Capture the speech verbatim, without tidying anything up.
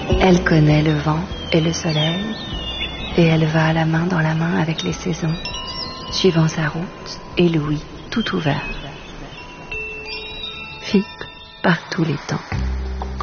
Elle connaît le vent et le soleil, et elle va la main dans la main avec les saisons, suivant sa route et l'ouïe tout ouvert. Fille par tous les temps.